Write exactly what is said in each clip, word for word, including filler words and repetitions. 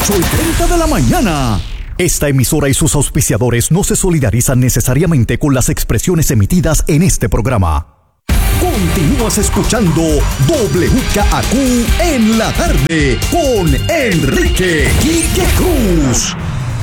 ocho y treinta de la mañana. Esta emisora y sus auspiciadores no se solidarizan necesariamente con las expresiones emitidas en este programa. Continúas escuchando W K A Q en la tarde con Enrique Quique Cruz.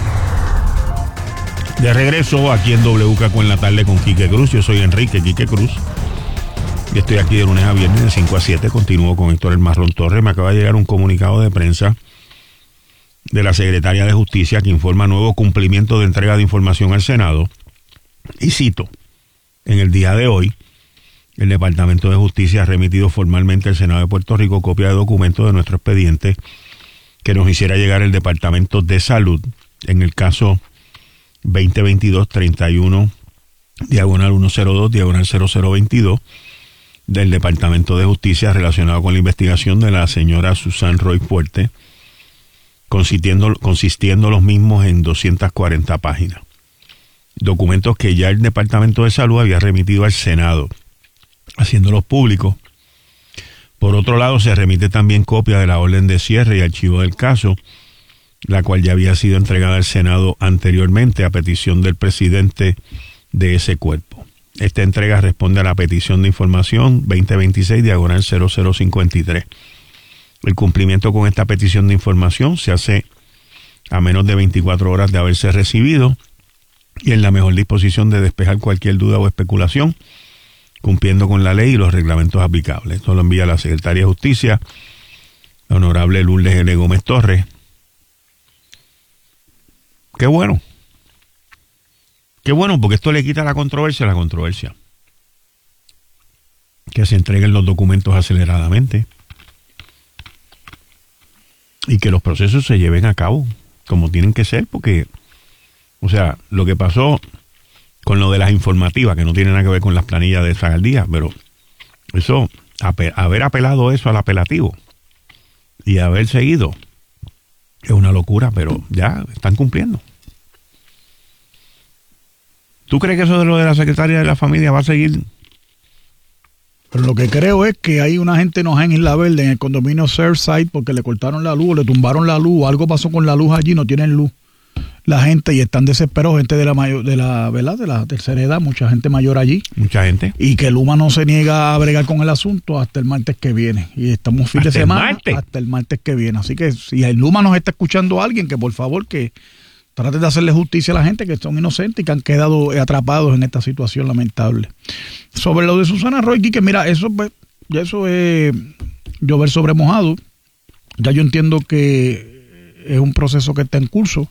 De regreso aquí en W K A Q en la tarde con Quique Cruz. Yo soy Enrique Quique Cruz y estoy aquí de lunes a viernes de cinco a siete. Continúo con Héctor El Marrón Torres. Me acaba de llegar un comunicado de prensa de la Secretaria de Justicia que informa nuevo cumplimiento de entrega de información al Senado. Y cito, en el día de hoy, el Departamento de Justicia ha remitido formalmente al Senado de Puerto Rico copia de documentos de nuestro expediente que nos hiciera llegar el Departamento de Salud en el caso veinte veintidós treinta y uno diagonal ciento dos diagonal cero cero veintidós del Departamento de Justicia relacionado con la investigación de la señora Susan Roy Fuerte, consistiendo, consistiendo los mismos en doscientas cuarenta páginas. Documentos que ya el Departamento de Salud había remitido al Senado, haciéndolos públicos. Por otro lado, se remite también copia de la orden de cierre y archivo del caso, la cual ya había sido entregada al Senado anteriormente a petición del presidente de ese cuerpo. Esta entrega responde a la petición de información veinte veintiséis diagonal cero cero cincuenta y tres. El cumplimiento con esta petición de información se hace a menos de veinticuatro horas de haberse recibido y en la mejor disposición de despejar cualquier duda o especulación, cumpliendo con la ley y los reglamentos aplicables. Esto lo envía la Secretaria de Justicia, la honorable Lourdes L. Gómez Torres. Qué bueno. Qué bueno, porque esto le quita la controversia a la controversia. Que se entreguen los documentos aceleradamente y que los procesos se lleven a cabo como tienen que ser, porque, o sea, lo que pasó con lo de las informativas, que no tiene nada que ver con las planillas de esa día, pero eso, haber apelado eso al apelativo y haber seguido, es una locura, pero ya están cumpliendo. ¿Tú crees que eso de lo de la secretaria de la familia va a seguir? Pero lo que creo es que hay una gente enojada en Isla Verde, en el condominio Surfside, porque le cortaron la luz, le tumbaron la luz, algo pasó con la luz allí, no tienen luz la gente y están desesperados, gente de la mayor, de la, ¿verdad? De la tercera edad, mucha gente mayor allí. Mucha gente. Y que Luma no se niega a bregar con el asunto hasta el martes que viene. Y estamos fin de semana el hasta el martes que viene. Así que si el Luma nos está escuchando a alguien, que por favor que trate de hacerle justicia a la gente que son inocentes y que han quedado atrapados en esta situación lamentable. Sobre lo de Susana Roy, que mira, eso, pues, ya eso es llover sobre mojado. Ya yo entiendo que es un proceso que está en curso.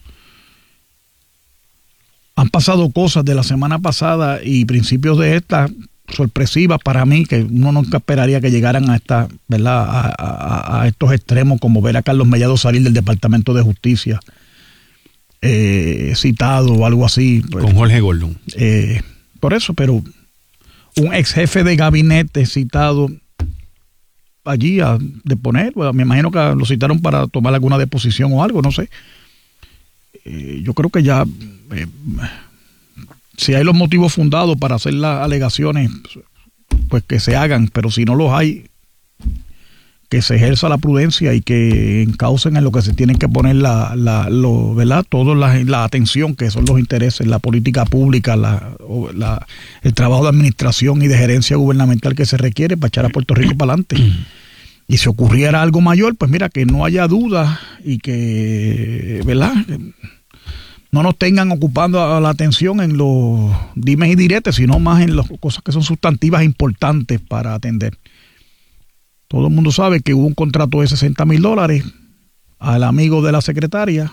Han pasado cosas de la semana pasada y principios de esta sorpresivas para mí, que uno nunca esperaría que llegaran a esta, ¿verdad? A, a, a estos extremos, como ver a Carlos Mellado salir del Departamento de Justicia eh, citado o algo así. Pues, con Jorge Gordon. Eh, por eso, pero un ex jefe de gabinete citado allí a deponer, bueno, me imagino que lo citaron para tomar alguna deposición o algo, no sé. Eh, yo creo que ya eh, si hay los motivos fundados para hacer las alegaciones, pues que se hagan, pero si no los hay, que se ejerza la prudencia y que encaucen en lo que se tienen que poner la, la, lo, ¿verdad? Toda la, la atención, que son los intereses, la política pública, la, la, el trabajo de administración y de gerencia gubernamental que se requiere para echar a Puerto Rico para adelante. Y si ocurriera algo mayor, pues mira, que no haya duda y que, ¿verdad?, no nos tengan ocupando la atención en los dimes y diretes, sino más en las cosas que son sustantivas e importantes para atender. Todo el mundo sabe que hubo un contrato de sesenta mil dólares al amigo de la secretaria,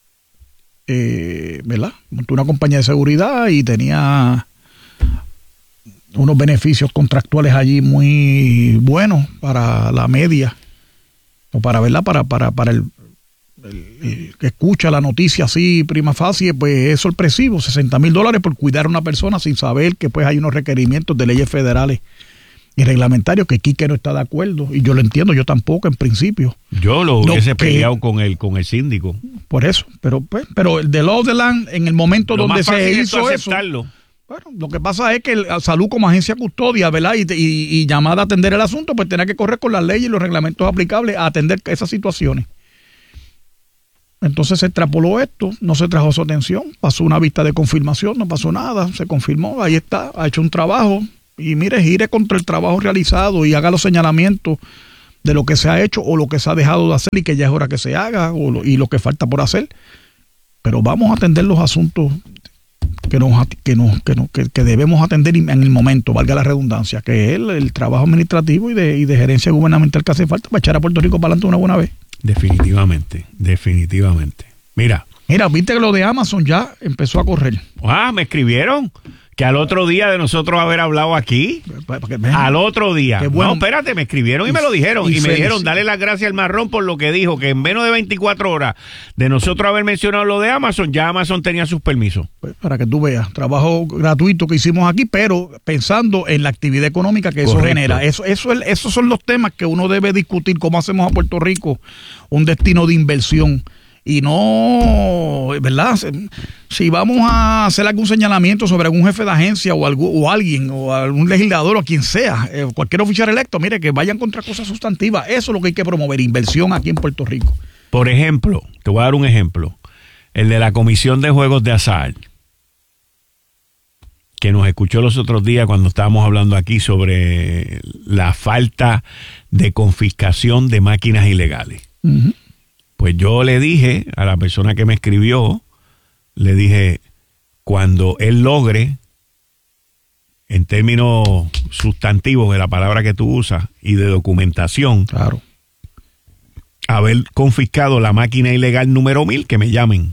eh, ¿verdad? Montó una compañía de seguridad y tenía unos beneficios contractuales allí muy buenos para la media, o para, ¿verdad? Para, para, para el, el, el que escucha la noticia así prima facie, pues es sorpresivo, sesenta mil dólares por cuidar a una persona sin saber que pues hay unos requerimientos de leyes federales y reglamentarios que Quique no está de acuerdo, y yo lo entiendo, yo tampoco en principio. Yo lo hubiese no, peleado que, con el con el síndico. Por eso, pero pues, pero el de Law of the Land, en el momento lo donde se hizo eso, aceptarlo. Bueno, lo que pasa es que el Salud como agencia custodia, ¿verdad? Y, y, y llamada a atender el asunto, pues tenía que correr con las leyes y los reglamentos aplicables a atender esas situaciones. entonces se extrapoló esto, no se trajo su atención, pasó una vista de confirmación, no pasó nada, se confirmó, ahí está, ha hecho un trabajo y mire, gire contra el trabajo realizado y haga los señalamientos de lo que se ha hecho o lo que se ha dejado de hacer y que ya es hora que se haga o lo, y lo que falta por hacer. Pero vamos a atender los asuntos que nos que nos, que, nos, que, que debemos atender en el momento, valga la redundancia, que es el, el trabajo administrativo y de, y de gerencia gubernamental que hace falta para echar a Puerto Rico para adelante una buena vez. Definitivamente, definitivamente. Mira. Mira, viste que lo de Amazon ya empezó a correr. Ah, me escribieron que al otro día de nosotros haber hablado aquí, al otro día. Bueno. No, espérate, me escribieron y, y me lo dijeron. Y, y me dijeron, dale las gracias al Marrón por lo que dijo, que en menos de veinticuatro horas de nosotros haber mencionado lo de Amazon, ya Amazon tenía sus permisos. Pues para que tú veas, trabajo gratuito que hicimos aquí, pero pensando en la actividad económica que Correcto. Eso genera. Eso, eso es, esos son los temas que uno debe discutir, cómo hacemos a Puerto Rico un destino de inversión. Y no, ¿verdad? Si vamos a hacer algún señalamiento sobre algún jefe de agencia o, algo, o alguien, o algún legislador o quien sea, eh, cualquier oficial electo, mire, que vayan contra cosas sustantivas. Eso es lo que hay que promover, inversión aquí en Puerto Rico. Por ejemplo, te voy a dar un ejemplo, el de la Comisión de Juegos de Azar, que nos escuchó los otros días cuando estábamos hablando aquí sobre la falta de confiscación de máquinas ilegales. Uh-huh. Pues yo le dije a la persona que me escribió, le dije, cuando él logre, en términos sustantivos de la palabra que tú usas y de documentación, claro, haber confiscado la máquina ilegal número mil, que me llamen.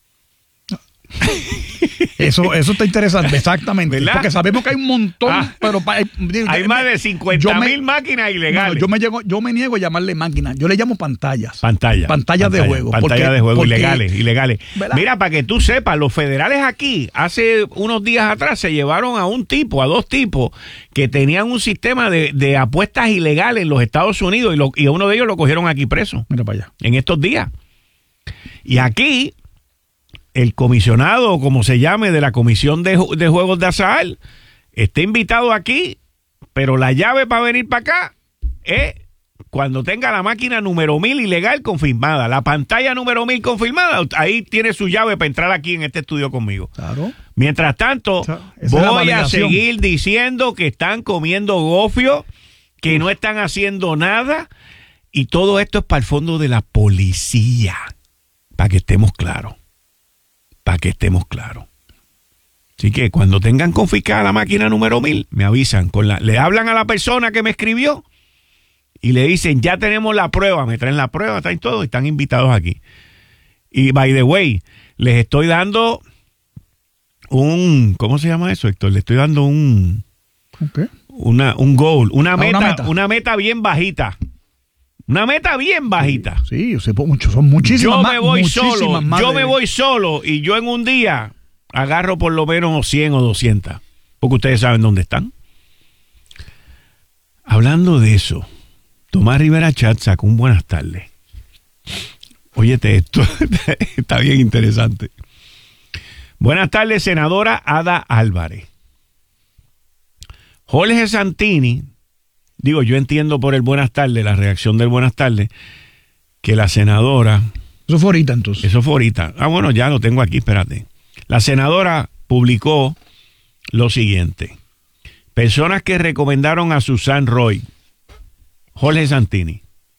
Eso, eso está interesante, exactamente. ¿Verdad? Porque sabemos que hay un montón, ah, pero hay, hay más de cincuenta mil máquinas ilegales. No, yo me llego, yo me niego a llamarle máquinas, yo le llamo pantallas. Pantallas. Pantallas pantalla, de juego. Pantallas de juego porque, ilegales, ilegales. ¿Verdad? Mira, para que tú sepas, los federales aquí, hace unos días atrás, se llevaron a un tipo, a dos tipos, que tenían un sistema de, de apuestas ilegales en los Estados Unidos y, lo, y a uno de ellos lo cogieron aquí preso. Mira para allá. En estos días. Y aquí el comisionado, o como se llame, de la Comisión de, de Juegos de Azar, está invitado aquí, pero la llave para venir para acá es cuando tenga la máquina número mil ilegal confirmada, la pantalla número mil confirmada, ahí tiene su llave para entrar aquí en este estudio conmigo. Claro. Mientras tanto, o sea, voy a seguir diciendo que están comiendo gofio, que no están haciendo nada, y todo esto es para el fondo de la policía, para que estemos claros. Para que estemos claros. Así que cuando tengan confiscada la máquina número mil, me avisan. Con la, le hablan a la persona que me escribió y le dicen, ya tenemos la prueba. Me traen la prueba, traen todo y están invitados aquí. Y by the way, les estoy dando un, ¿cómo se llama eso, Héctor? Le estoy dando un, okay. una, un goal, una, ah, meta, una meta, una meta bien bajita. Una meta bien bajita. Sí, sí, yo sé, son muchísimas más. Yo me voy solo, más yo de... me voy solo y yo en un día agarro por lo menos cien o doscientas, porque ustedes saben dónde están. Hablando de eso, Tomás Rivera Chat sacó un buenas tardes. Óyete esto, está bien interesante. Buenas tardes, senadora Ada Álvarez. Jorge Santini, digo, yo entiendo por el buenas tardes, la reacción del buenas tardes, que la senadora... Eso fue ahorita entonces. Eso fue ahorita. Ah, bueno, ya lo tengo aquí, espérate. La senadora publicó lo siguiente. Personas que recomendaron a Susan Roy, Jorge Santini.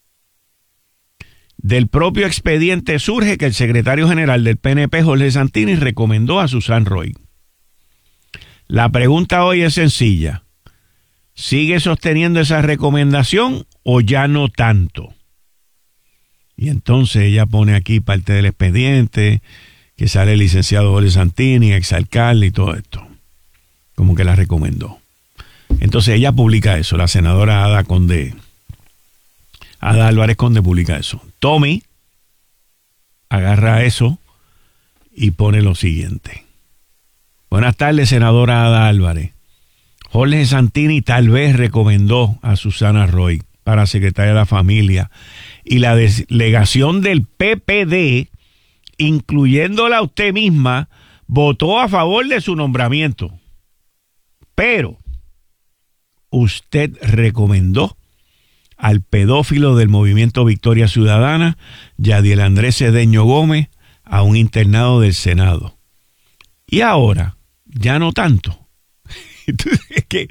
Del propio expediente surge que el secretario general del P N P, Jorge Santini, recomendó a Susan Roy. La pregunta hoy es sencilla. ¿Sigue sosteniendo esa recomendación o ya no tanto? Y entonces ella pone aquí parte del expediente, que sale el licenciado Jorge Santini, exalcalde y todo esto. Como que la recomendó. Entonces ella publica eso, la senadora Ada Conde, Ada Álvarez Conde publica eso. Tommy agarra eso y pone lo siguiente. Buenas tardes, senadora Ada Álvarez. Jorge Santini tal vez recomendó a Susana Roy para secretaria de la Familia y la delegación del P P D, incluyéndola a usted misma, votó a favor de su nombramiento. Pero usted recomendó al pedófilo del movimiento Victoria Ciudadana, Yadiel Andrés Cedeño Gómez, a un internado del Senado. Y ahora, ya no tanto. Es que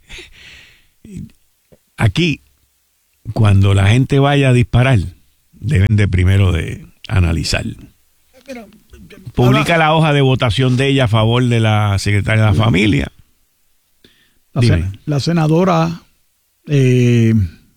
aquí, cuando la gente vaya a disparar, deben de primero de analizar. Publica la hoja de votación de ella a favor de la secretaria de la familia. La, sen- la senadora eh,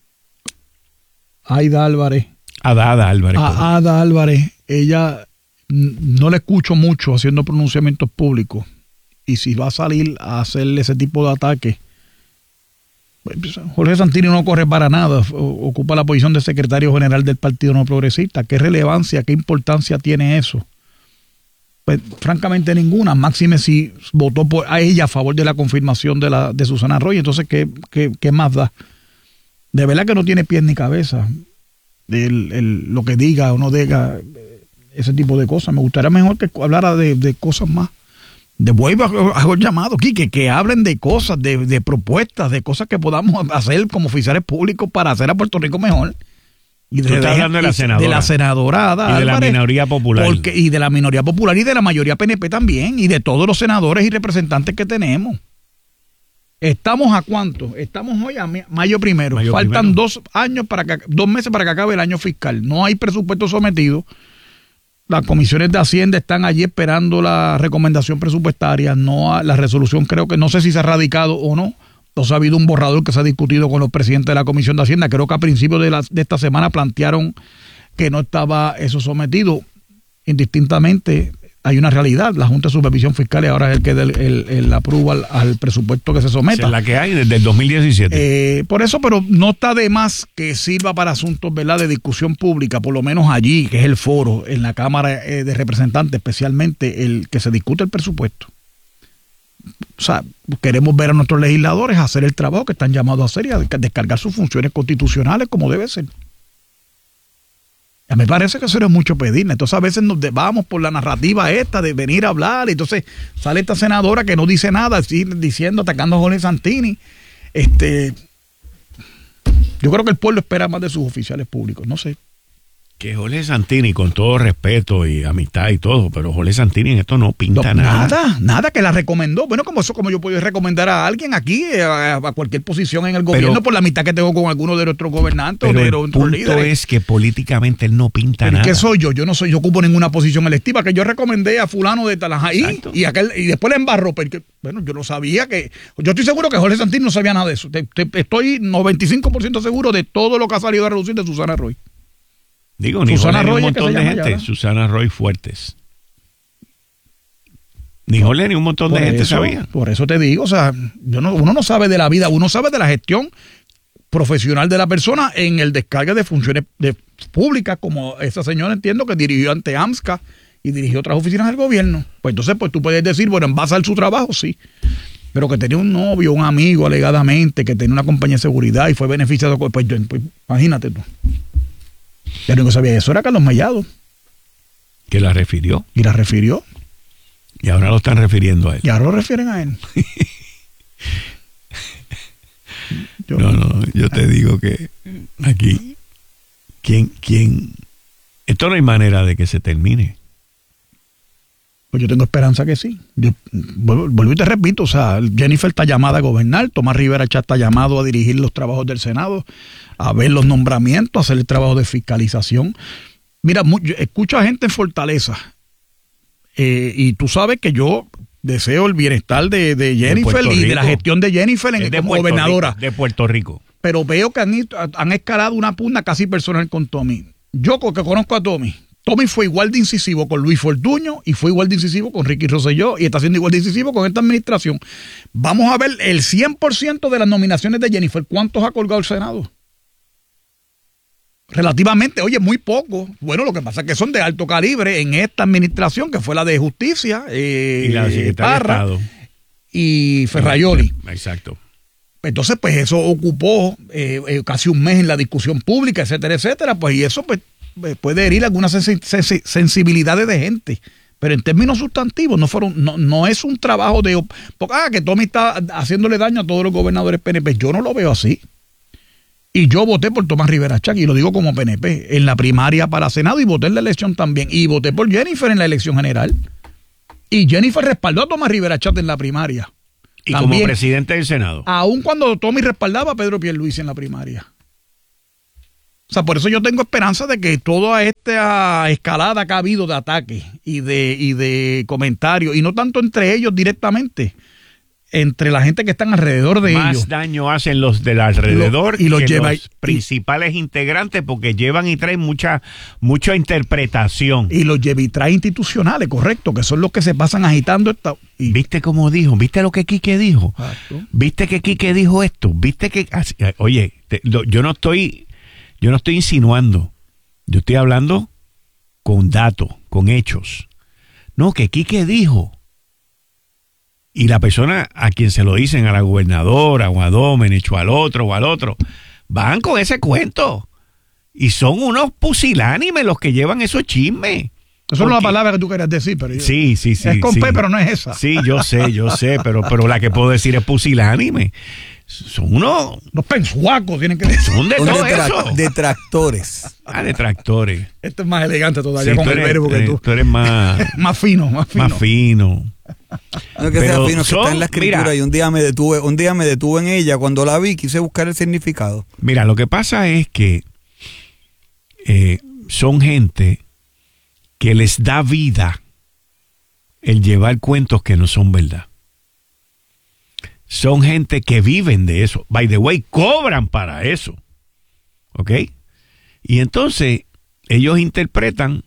Aida Álvarez. Ada Álvarez. A Ada Álvarez, ella no la escucho mucho haciendo pronunciamientos públicos. Y si va a salir a hacerle ese tipo de ataque, pues, Jorge Santini no corre para nada, ocupa la posición de secretario general del Partido No Progresista. ¿Qué relevancia, qué importancia tiene eso? Pues francamente ninguna, máxime si votó por, a ella a favor de la confirmación de, la, de Susana Roy. Entonces, ¿qué, qué, qué más da? De verdad que no tiene pies ni cabeza el, el, lo que diga o no diga, ese tipo de cosas. Me gustaría mejor que hablara de, de cosas más. Devuelvo hago el llamado, Quique, que hablen de cosas, de, de propuestas, de cosas que podamos hacer como oficiales públicos para hacer a Puerto Rico mejor. Y Tú estás hablando de la senadora. De la senadora Ada y de Álvarez, la minoría popular. Porque, y de la minoría popular y de la mayoría P N P también, y de todos los senadores y representantes que tenemos. ¿Estamos a cuánto? Estamos hoy a mayo primero. Mayo Faltan primero. dos años para que, dos meses para que acabe el año fiscal. No hay presupuesto sometido. Las comisiones de Hacienda están allí esperando la recomendación presupuestaria. No, la resolución creo que no sé si se ha radicado o no. Entonces ha habido un borrador que se ha discutido con los presidentes de la Comisión de Hacienda. Creo que a principios de, la, de esta semana plantearon que no estaba eso sometido. Indistintamente, hay una realidad. La Junta de Supervisión Fiscal ahora es el que da el, el, el aprueba al, al presupuesto que se someta. Es la que hay desde el dos mil diecisiete. Eh, por eso, pero no está de más que sirva para asuntos, ¿verdad?, de discusión pública, por lo menos allí, que es el foro, en la Cámara eh, de Representantes, especialmente el que se discute el presupuesto. O sea, queremos ver a nuestros legisladores hacer el trabajo que están llamados a hacer y a descargar sus funciones constitucionales como debe ser. A mí me parece que eso no es mucho pedirle. Entonces a veces nos vamos por la narrativa esta de venir a hablar y entonces sale esta senadora que no dice nada, sigue diciendo, atacando a Jorge Santini. Este, yo creo que el pueblo espera más de sus oficiales públicos, no sé. Que Jorge Santini, con todo respeto y amistad y todo, pero Jorge Santini en esto no pinta no, nada. Nada, nada, que la recomendó. Bueno, como eso, como yo puedo recomendar a alguien aquí, a, a cualquier posición en el gobierno, pero, por la amistad que tengo con alguno de nuestros gobernantes pero o de el nuestros punto líderes. Es que políticamente él no pinta pero nada. ¿Qué soy yo? Yo no soy, yo ocupo ninguna posición electiva, que yo recomendé a fulano de Talajaí y aquel y después le embarró, porque bueno, yo no sabía que, yo estoy seguro que Jorge Santini no sabía nada de eso. Te, te, estoy noventa y cinco por ciento seguro de todo lo que ha salido a relucir de Susana Roy. Digo, ni Susana Jorge, Roy ni un montón de gente. Ya, Susana Roy Fuertes. Ni Jorge ni un montón de gente eso, sabía. Por eso te digo, o sea, yo no, uno no sabe de la vida, uno sabe de la gestión profesional de la persona en el descargue de funciones de, públicas, como esa señora entiendo que dirigió ante AMSCA y dirigió otras oficinas del gobierno. Pues entonces, pues tú puedes decir, bueno, en base a su trabajo, sí. Pero que tenía un novio, un amigo alegadamente, que tenía una compañía de seguridad y fue beneficiado, pues, pues imagínate tú. Yo no sabía eso, era Carlos Mellado. Que la refirió. Y la refirió. Y ahora lo están refiriendo a él. Y ahora lo refieren a él. yo, no, no, yo te digo que aquí, ¿quién, quién? Esto no hay manera de que se termine. Pues yo tengo esperanza que sí. Yo vuelvo y te repito, o sea, Jennifer está llamada a gobernar, Tomás Rivera Chat está llamado a dirigir los trabajos del Senado, a ver los nombramientos, a hacer el trabajo de fiscalización. Mira, yo escucho a gente en Fortaleza eh, y tú sabes que yo deseo el bienestar de, de Jennifer de y de la gestión de Jennifer en, de como Puerto gobernadora. Rico, de Puerto Rico. Pero veo que han, han escalado una pugna casi personal con Tommy. Yo que conozco a Tommy, Tommy fue igual de incisivo con Luis Fortuño y fue igual de incisivo con Ricky Rosselló y está siendo igual de incisivo con esta administración. Vamos a ver el cien por ciento de las nominaciones de Jennifer. ¿Cuántos ha colgado el Senado? Relativamente, oye, muy poco. Bueno, lo que pasa es que son de alto calibre en esta administración, que fue la de Justicia, eh, y la de Secretaría de Estado y Ferraioli. Exacto. Entonces, pues eso ocupó eh, eh, casi un mes en la discusión pública, etcétera, etcétera. Pues y eso pues puede herir algunas sens- sens- sensibilidades de gente. Pero en términos sustantivos no fueron, no, no es un trabajo de porque, ah, que Tommy está haciéndole daño a todos los gobernadores P N P. Yo no lo veo así. Y yo voté por Tomás Rivera Chat, y lo digo como P N P, en la primaria para Senado, y voté en la elección también. Y voté por Jennifer en la elección general. Y Jennifer respaldó a Tomás Rivera Chat en la primaria. Y también, como presidente del Senado. Aún cuando Tommy respaldaba a Pedro Pierluisi en la primaria. O sea, por eso yo tengo esperanza de que toda esta escalada que ha habido de ataques y de, y de comentarios, y no tanto entre ellos directamente, entre la gente que están alrededor de Más ellos. Más daño hacen los del alrededor lo, y los que lleva, los principales y, integrantes, porque llevan y traen mucha, mucha interpretación. Y los lleva y trae institucionales, correcto, que son los que se pasan agitando. Esta, y, ¿Viste cómo dijo? ¿Viste lo que Quique dijo? Exacto. ¿Viste que Quique dijo esto? ¿Viste que...? Oye, te, lo, yo no estoy... Yo no estoy insinuando, yo estoy hablando con datos, con hechos. No, que Quique dijo. Y la persona a quien se lo dicen, a la gobernadora, o a Domenech, o al otro, o al otro, van con ese cuento. Y son unos pusilánimes los que llevan esos chismes. Esa no es la palabra que tú querías decir, pero yo, sí, sí, sí. Es con sí. P, pero no es esa. Sí, yo sé, yo sé, pero, pero la que puedo decir es pusilánime. Son unos... Los pensuacos tienen que decir. Son de Son todo detra eso. Detractores. Ah, detractores. Este es más elegante todavía Sí, con tú el eres, verbo que tú. tú eres más... más fino, más fino. Más fino. No es que Pero sea fino, es que son, está en la escritura. mira, y un día me detuve, un día me detuve en ella. Cuando la vi, quise buscar el significado. Mira, lo que pasa es que eh, son gente que les da vida el llevar cuentos que no son verdad. Son gente que viven de eso. By the way, cobran para eso. ¿Ok? Y entonces ellos interpretan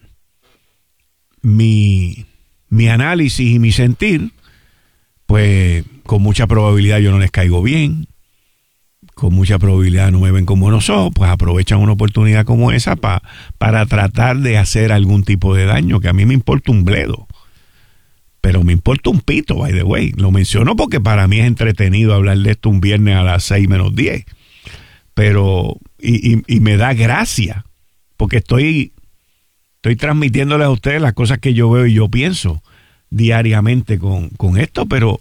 mi, mi análisis y mi sentir, pues con mucha probabilidad yo no les caigo bien, con mucha probabilidad no me ven con buenos ojos, pues aprovechan una oportunidad como esa pa, para tratar de hacer algún tipo de daño, que a mí me importa un bledo. Pero me importa un pito, by the way. Lo menciono porque para mí es entretenido hablar de esto un viernes a las seis menos diez. Pero, y, y, y me da gracia, porque estoy, estoy transmitiéndoles a ustedes las cosas que yo veo y yo pienso diariamente con, con esto. Pero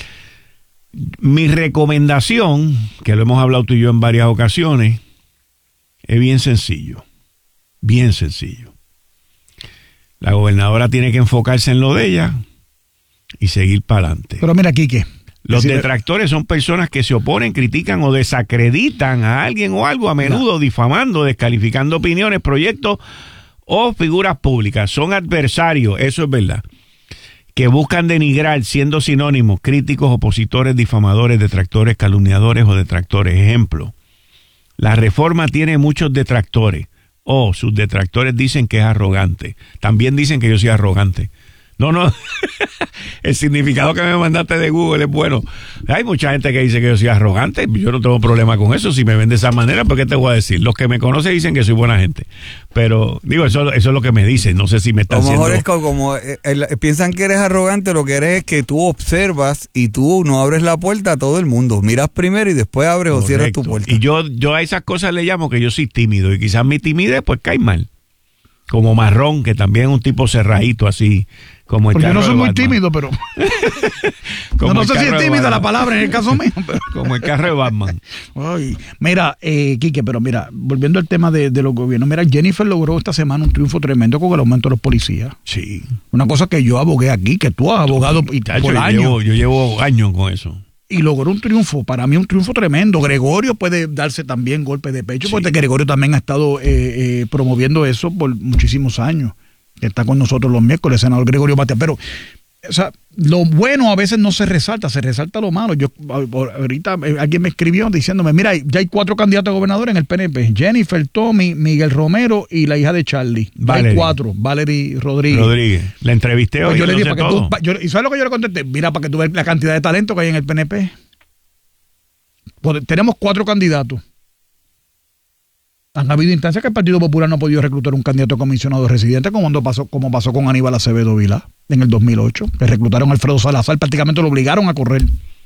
mi recomendación, que lo hemos hablado tú y yo en varias ocasiones, es bien sencillo. Bien sencillo. La gobernadora tiene que enfocarse en lo de ella y seguir para adelante. Pero mira, Quique. Los decir, detractores son personas que se oponen, critican o desacreditan a alguien o algo, a menudo no. difamando, descalificando opiniones, proyectos o figuras públicas. Son adversarios, eso es verdad, que buscan denigrar siendo sinónimos, críticos, opositores, difamadores, detractores, calumniadores o detractores. Ejemplo, la reforma tiene muchos detractores. O oh, sus detractores dicen que es arrogante. También dicen que yo soy arrogante. No, no, el significado que me mandaste de Google es bueno. Hay mucha gente que dice que yo soy arrogante, yo no tengo problema con eso. Si me ven de esa manera, ¿por qué te voy a decir? Los que me conocen dicen que soy buena gente. Pero, digo, eso, eso es lo que me dicen. No sé si me están haciendo... A lo haciendo... mejor es como, eh, eh, piensan que eres arrogante, lo que eres es que tú observas y tú no abres la puerta a todo el mundo. Miras primero y después abres Correcto. O cierras tu puerta. Y yo, yo a esas cosas le llamo que yo soy tímido. Y quizás mi timidez pues cae mal. Como Marrón, que también es un tipo cerradito así. Como el Porque yo no soy muy Batman. tímido, pero... no, no sé si es tímida la palabra en el caso mío. Pero... como el carro de Batman. Ay, mira, eh, Quique, pero mira, volviendo al tema de, de los gobiernos, mira, Jennifer logró esta semana un triunfo tremendo con el aumento de los policías. Sí. Una cosa que yo abogué aquí, que tú has abogado y, Tacho, por yo años. Llevo, yo llevo años con eso. Y logró un triunfo, para mí un triunfo tremendo. Gregorio puede darse también golpe de pecho, sí. Porque Gregorio también ha estado eh, eh, promoviendo eso por muchísimos años. Está con nosotros los miércoles, el senador Gregorio Batea. Pero, o sea, lo bueno a veces no se resalta, se resalta lo malo. Yo ahorita alguien me escribió diciéndome, mira, ya hay cuatro candidatos a gobernador en el P N P. Jennifer, Tommy, Miguel Romero y la hija de Charlie. Hay cuatro, Valerie Rodríguez. Rodríguez. La entrevisté hoy. Pues yo le dije, no sé para que todo. tú, yo, ¿y sabes lo que yo le contesté? Mira, para que tú veas la cantidad de talento que hay en el P N P. Pues, tenemos cuatro candidatos. Han habido instancias que el Partido Popular no ha podido reclutar un candidato a comisionado residente, como pasó, como pasó con Aníbal Acevedo Vilá en el dos mil ocho, que reclutaron a Alfredo Salazar, prácticamente lo obligaron a correr.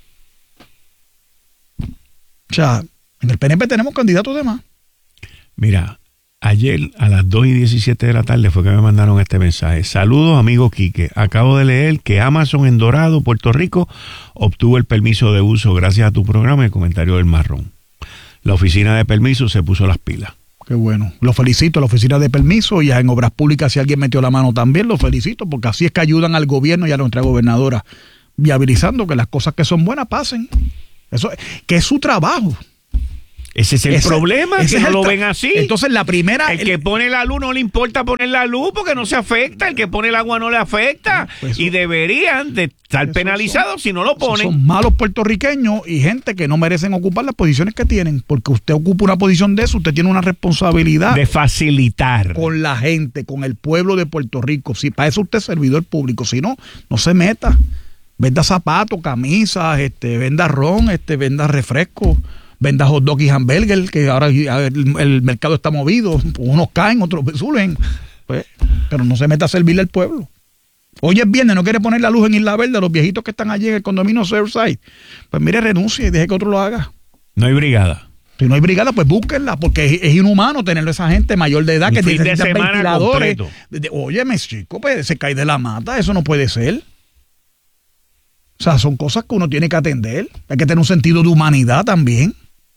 O sea, en el P N P tenemos candidatos de más. Mira, ayer a las dos y diecisiete de la tarde fue que me mandaron este mensaje. Saludos, amigo Quique. Acabo de leer que Amazon en Dorado, Puerto Rico, obtuvo el permiso de uso gracias a tu programa y el comentario del Marrón. la oficina de permisos se puso las pilas. Qué bueno. Lo felicito a la oficina de permiso y en obras públicas, si alguien metió la mano también, lo felicito, porque así es que ayudan al gobierno y a nuestra gobernadora, viabilizando que las cosas que son buenas pasen. Eso, que es su trabajo. Ese es el ese, problema, ese que no lo ven así. Entonces la primera... El, el que pone la luz no le importa poner la luz porque no se afecta. El que pone el agua no le afecta. Pues y deberían de estar penalizados son, si no lo ponen. Son malos puertorriqueños y gente que no merecen ocupar las posiciones que tienen. Porque usted ocupa una posición de eso, usted tiene una responsabilidad. De facilitar. Con la gente, con el pueblo de Puerto Rico. Si para eso usted es servidor público. Si no, no se meta. Venda zapatos, camisas, este, venda ron, este, venda refresco. Venda hot dog y hamburger, que ahora el, el mercado está movido, unos caen, otros suben, pues, pero no se meta a servirle al pueblo. Hoy es viernes, no quiere poner la luz en Isla Verde, los viejitos que están allí en el condominio Surfside, pues mire, renuncia y deje que otro lo haga. No hay brigada. Si no hay brigada, pues búsquenla, porque es, es inhumano tenerlo a esa gente mayor de edad Un que fin necesitan de semana ventiladores. Completo. Óyeme, chico, pues se cae de la mata, eso no puede ser. O sea, son cosas que uno tiene que atender, hay que tener un sentido de humanidad también.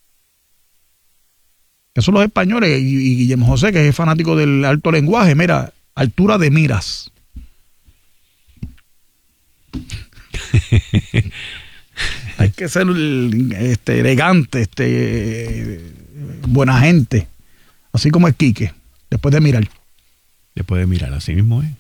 Eso los españoles, y, y Guillermo José, que es fanático del alto lenguaje, mira, altura de miras. Hay que ser este, elegante, este, buena gente, así como el Quique, después de mirar. Después de mirar, así mismo es.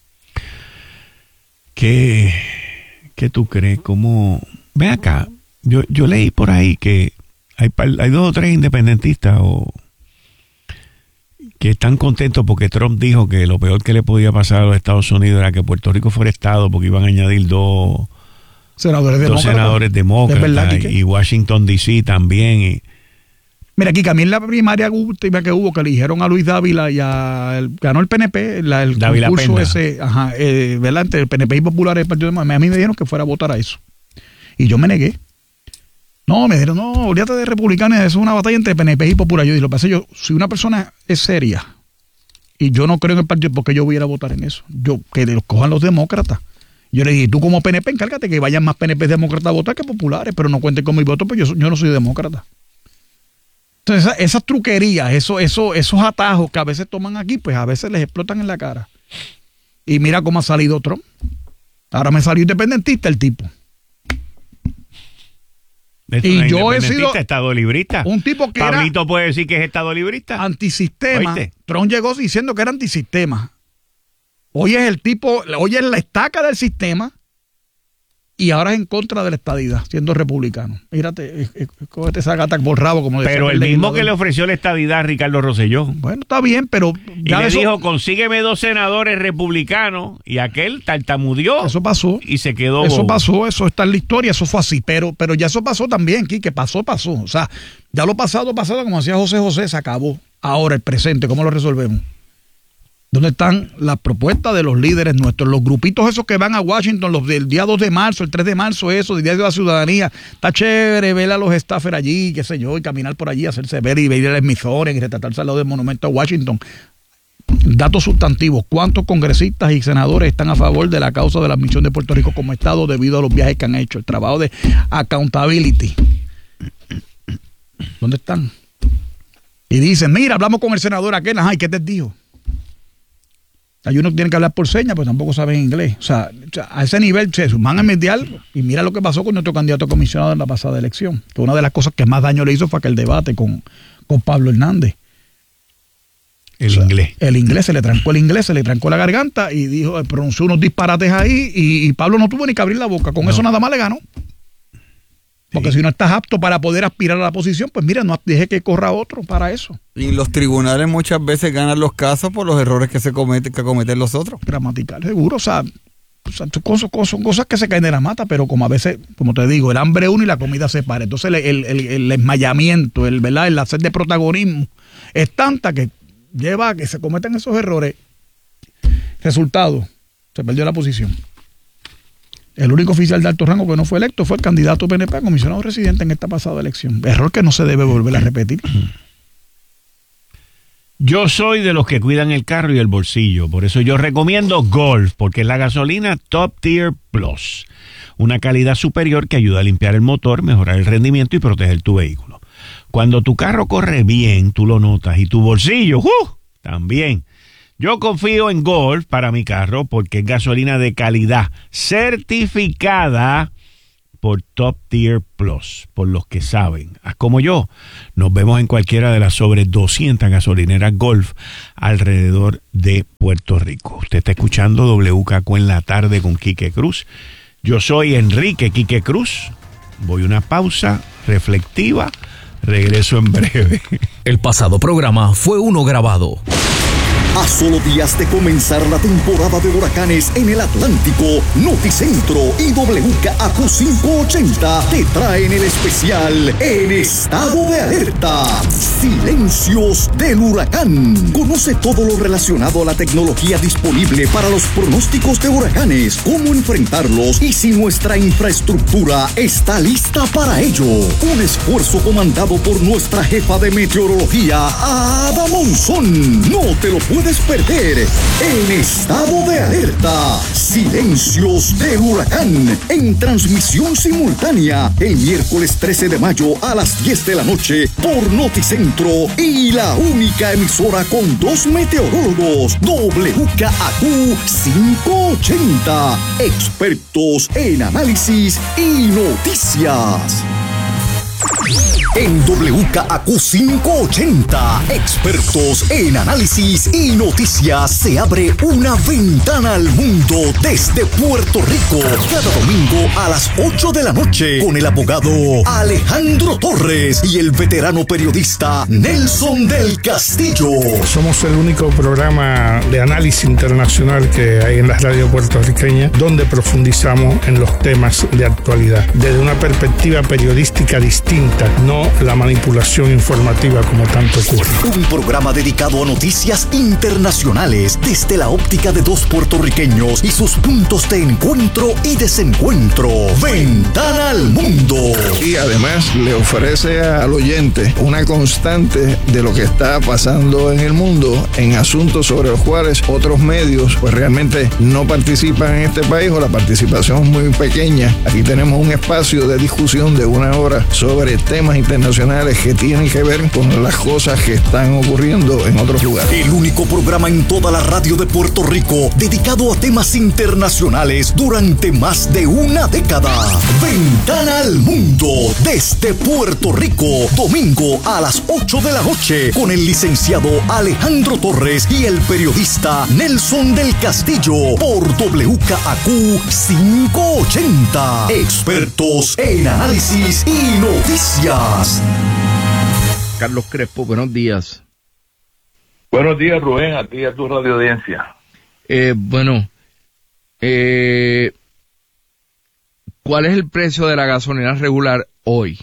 ¿Qué, qué tú crees? ¿Cómo? Ve acá, yo, yo leí por ahí que Hay, hay dos o tres independentistas o, que están contentos porque Trump dijo que lo peor que le podía pasar a los Estados Unidos era que Puerto Rico fuera estado porque iban a añadir dos senadores dos demócratas, senadores demócratas y Washington D C también. Y, mira, aquí también la primaria última que hubo, que eligieron a Luis Dávila y a, el, ganó el P N P, la, el Dávila concurso Penda. ese, ajá, eh, ¿verdad? Entre el P N P y Popular, el Partido Demócrata. A mí me dijeron que fuera a votar a eso. Y yo me negué. No, me dijeron, no, olvídate de republicanos, eso es una batalla entre P N P y Popular. Yo dije, lo que pasa es yo, si una persona es seria y yo no creo en el partido, ¿por qué yo voy a ir a votar en eso? Yo, que los cojan los demócratas. Yo le dije, tú como P N P, encárgate que vayan más P N P demócratas a votar que populares, pero no cuenten con mi voto, pues yo, yo no soy demócrata. Entonces, esas, esas truquerías, eso, eso, esos atajos que a veces toman aquí, pues a veces les explotan en la cara. Y mira cómo ha salido Trump. Ahora me salió independentista el tipo. Esto y no es yo he sido estado librista. Un tipo que Pablito era puede decir que es estado librista. Antisistema. ¿Oíste? Trump llegó diciendo que era antisistema. Hoy es el tipo, hoy es la estaca del sistema y ahora es en contra de la estadidad, siendo republicano. Mírate, cógete esa gata por rabo, como decía. Pero el mismo que le ofreció la estadidad a Ricardo Rosselló. Bueno, está bien, pero y le eso, dijo, consígueme dos senadores republicanos, y aquel tartamudeó. Eso pasó. Y se quedó. Eso bobo. pasó, eso está en la historia, eso fue así. Pero, pero ya eso pasó también, Quique, pasó, pasó. O sea, ya lo pasado, pasado, como decía José José, se acabó. Ahora, el presente, ¿cómo lo resolvemos? ¿Dónde están las propuestas de los líderes nuestros? Los grupitos esos que van a Washington, los del día dos de marzo, el tres de marzo, eso, del Día de la Ciudadanía. Está chévere ver a los staffers allí, qué sé yo, y caminar por allí, hacerse ver y ver el Smithsonian y retratarse al lado del monumento a Washington. Datos sustantivos. ¿Cuántos congresistas y senadores están a favor de la causa de la admisión de Puerto Rico como Estado debido a los viajes que han hecho? El trabajo de accountability. ¿Dónde están? Y dicen, mira, hablamos con el senador aquel, ajá, ¿y qué te dijo? Hay uno que tiene que hablar por señas, pues tampoco saben inglés. O sea, a ese nivel se van a mediar y mira lo que pasó con nuestro candidato a comisionado en la pasada elección. Que una de las cosas que más daño le hizo fue aquel debate con, con Pablo Hernández. El o sea, inglés. El inglés, se le trancó el inglés, se le trancó la garganta y dijo, pronunció unos disparates ahí y, y Pablo no tuvo ni que abrir la boca. Con no. eso nada más le ganó. Porque sí. si no estás apto para poder aspirar a la posición, pues mira, no deje que corra otro para eso. Y los tribunales muchas veces ganan los casos por los errores que se cometen, que cometen los otros. Gramatical, seguro, o sea, o sea son, cosas, son cosas que se caen de la mata, pero como a veces, como te digo, el hambre une y la comida se para. Entonces el, el, el, el esmayamiento, el, ¿verdad? el hacer de protagonismo es tanta que lleva a que se cometan esos errores. Resultado, se perdió la posición. El único oficial de alto rango que no fue electo fue el candidato P N P a comisionado residente en esta pasada elección. Error que no se debe volver a repetir. Yo soy de los que cuidan el carro y el bolsillo. Por eso yo recomiendo Golf, porque es la gasolina Top Tier Plus. Una calidad superior que ayuda a limpiar el motor, mejorar el rendimiento y proteger tu vehículo. Cuando tu carro corre bien, tú lo notas, y tu bolsillo, ¡uh!, también. Yo confío en Golf para mi carro porque es gasolina de calidad, certificada por Top Tier Plus, por los que saben. Haz como yo. Nos vemos en cualquiera de las sobre doscientas gasolineras Golf alrededor de Puerto Rico. Usted está escuchando W K Q en la tarde con Quique Cruz. Yo soy Enrique Quique Cruz. Voy a una pausa reflexiva. Regreso en breve. El pasado programa fue uno grabado. A solo días de comenzar la temporada de huracanes en el Atlántico, Noticentro y W K A Q quinientos ochenta te traen el especial En Estado de Alerta. Silencios del huracán. Conoce todo lo relacionado a la tecnología disponible para los pronósticos de huracanes, cómo enfrentarlos y si nuestra infraestructura está lista para ello. Un esfuerzo comandado por nuestra jefa de meteorología, Ada Monzón. No te lo puedes perder. En Estado de Alerta, Silencios del huracán, en transmisión simultánea el miércoles trece de mayo a las diez de la noche por Noticentro y la única emisora con dos meteorólogos, W K A Q quinientos ochenta, expertos en análisis y noticias. En W K A Q quinientos ochenta, expertos en análisis y noticias, se abre una ventana al mundo desde Puerto Rico. Cada domingo a las ocho de la noche con el abogado Alejandro Torres y el veterano periodista Nelson del Castillo. Somos el único programa de análisis internacional que hay en la radio puertorriqueña donde profundizamos en los temas de actualidad desde una perspectiva periodística distinta, no la manipulación informativa como tanto ocurre. Un programa dedicado a noticias internacionales desde la óptica de dos puertorriqueños y sus puntos de encuentro y desencuentro. Ventana al mundo. Y además le ofrece al oyente una constante de lo que está pasando en el mundo en asuntos sobre los cuales otros medios pues realmente no participan en este país o la participación es muy pequeña. Aquí tenemos un espacio de discusión de una hora sobre temas internacionales que tienen que ver con las cosas que están ocurriendo en otros lugares. El único programa en toda la radio de Puerto Rico dedicado a temas internacionales durante más de una década. Ventana al mundo desde Puerto Rico, domingo a las ocho de la noche con el licenciado Alejandro Torres y el periodista Nelson del Castillo por W K A Q quinientos ochenta. Expertos en análisis y noticias. Carlos Crespo, buenos días. Buenos días, Rubén, a ti y a tu radio audiencia. Eh, bueno, eh, ¿cuál es el precio de la gasolina regular hoy?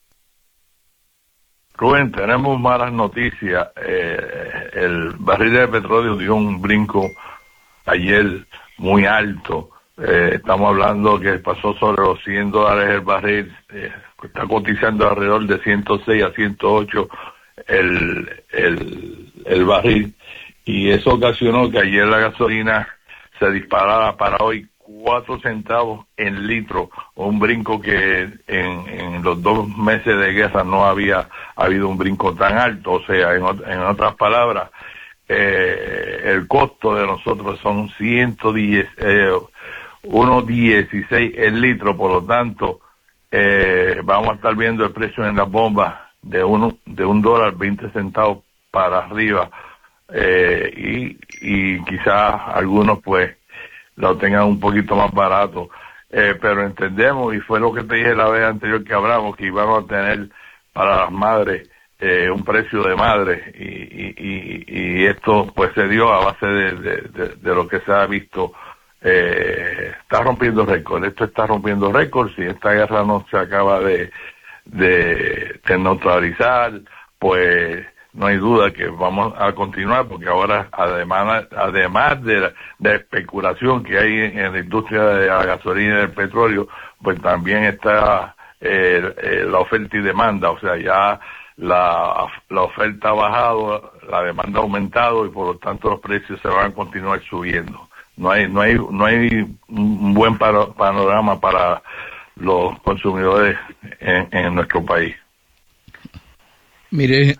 Rubén, tenemos malas noticias. Eh, el barril de petróleo dio un brinco ayer muy alto. Eh, estamos hablando que pasó sobre los cien dólares el barril, eh, está cotizando alrededor de ciento seis a ciento ocho el, el, el barril, y eso ocasionó que ayer la gasolina se disparara para hoy cuatro centavos en litro, un brinco que en, en los dos meses de guerra no había habido un brinco tan alto. O sea, en, en otras palabras, eh, el costo de nosotros son ciento diez, eh, uno dieciséis el litro, por lo tanto eh, vamos a estar viendo el precio en las bombas de uno de un dólar veinte centavos para arriba, eh, y, y quizás algunos pues lo tengan un poquito más barato, eh, pero entendemos, y fue lo que te dije la vez anterior que hablamos, que íbamos a tener para las madres eh, un precio de madre, y, y, y, y esto pues se dio a base de, de, de, de lo que se ha visto. Eh, está rompiendo récords, esto está rompiendo récords, y esta guerra no se acaba de, de, de neutralizar, pues no hay duda que vamos a continuar, porque ahora además además de la, de la especulación que hay en, en la industria de la gasolina y del petróleo, pues también está eh, eh, la oferta y demanda. O sea, ya la, la oferta ha bajado, la demanda ha aumentado, y por lo tanto los precios se van a continuar subiendo. No hay, no hay, no hay un buen panorama para los consumidores en, en nuestro país. Mire,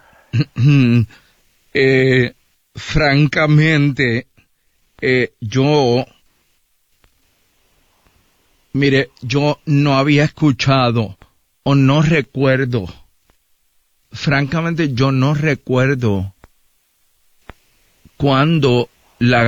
eh, francamente, eh, yo, mire, yo no había escuchado o no recuerdo, francamente yo no recuerdo cuando la